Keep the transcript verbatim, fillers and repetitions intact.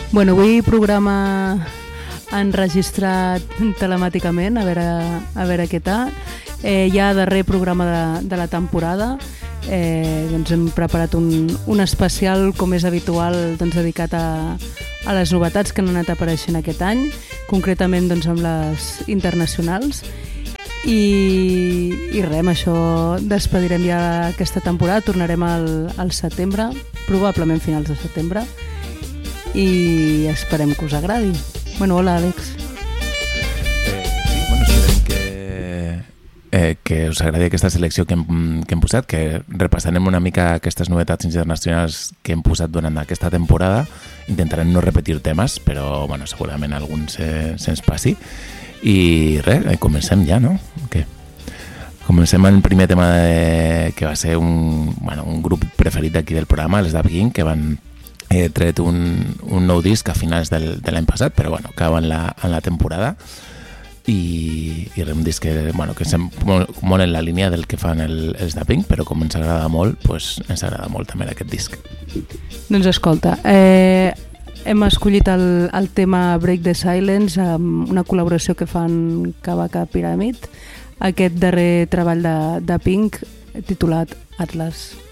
Bueno, avui programa enregistrat telemàticament, a veure, a veure què tal. Eh, ja darrer programa de, de la temporada. Eh, doncs hem preparat un, un especial, com és habitual, doncs, dedicat a, a les novetats que han anat apareixent aquest any, concretament doncs, amb les internacionals. I, i res, amb això despedirem ja aquesta temporada, tornarem al, al setembre, probablement finals de setembre, i esperem que us agradi. Bueno, hola, Àlex. Eh, sí, bueno, esperem que, eh, que us agradi aquesta selecció que hem, que hem posat, que repassarem una mica aquestes novetats internacionals que hem posat durant aquesta temporada. Intentarem no repetir temes, però bueno, segurament algun se, se'ns passi. I res, comencem ja, no? Què? Comencem amb el primer tema de, que va ser un, bueno, un grup preferit d'aquí del programa, els Daft Punk, que van eh, tret un, un nou disc a finals del, de l'any passat, però bueno, acaba en la, en la temporada i, i res, un disc que, bueno, que estem molt, molt en la línia del que fan el, els Daft Punk, però com ens agrada molt, pues, ens agrada molt també aquest disc. Doncs escolta, eh... hem escollit el, el tema Break the Silence amb una col·laboració que fan Kabaka Pyramid, aquest darrer treball de, de Pink titulat Atlas.